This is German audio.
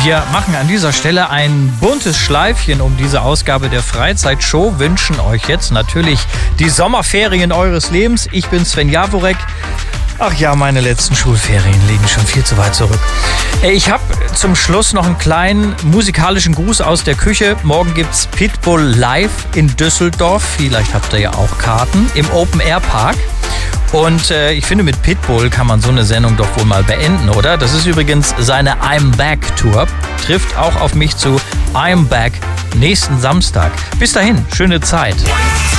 Wir machen an dieser Stelle ein buntes Schleifchen um diese Ausgabe der Freizeitshow, wünschen euch jetzt natürlich die Sommerferien eures Lebens. Ich bin Sven Jaworek. Ach ja, meine letzten Schulferien liegen schon viel zu weit zurück. Ich habe zum Schluss noch einen kleinen musikalischen Gruß aus der Küche. Morgen gibt's Pitbull live in Düsseldorf. Vielleicht habt ihr ja auch Karten im Open-Air-Park. Und ich finde, mit Pitbull kann man so eine Sendung doch wohl mal beenden, oder? Das ist übrigens seine I'm Back Tour. Trifft auch auf mich zu I'm Back nächsten Samstag. Bis dahin, schöne Zeit.